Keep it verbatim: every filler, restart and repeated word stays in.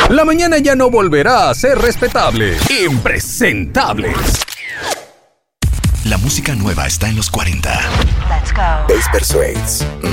La mañana ya no volverá a ser respetable. Impresentables. La música nueva está en los cuarenta. Let's go. Bass Persuades.